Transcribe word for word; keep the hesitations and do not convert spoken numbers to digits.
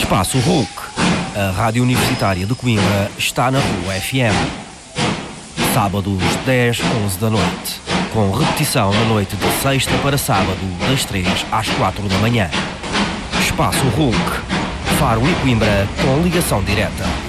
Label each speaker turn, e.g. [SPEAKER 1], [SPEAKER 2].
[SPEAKER 1] Espaço Hulk. A Rádio Universitária de Coimbra está na Rua F M. Sábados, dez, onze da noite. Com repetição na noite de sexta para sábado, das três às quatro da manhã. Espaço Hulk. Faro e Coimbra com ligação direta.